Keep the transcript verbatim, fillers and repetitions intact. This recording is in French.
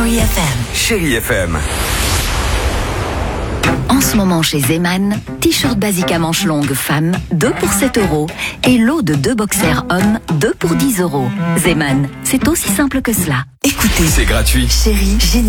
Chérie F M. Chérie F M. En ce moment chez Zeman, t-shirt basique à manches longues femmes, deux pour sept euros. Et lot de deux boxers hommes, deux pour dix euros. Zeman, c'est aussi simple que cela. Écoutez, C'est gratuit. Chérie, génial.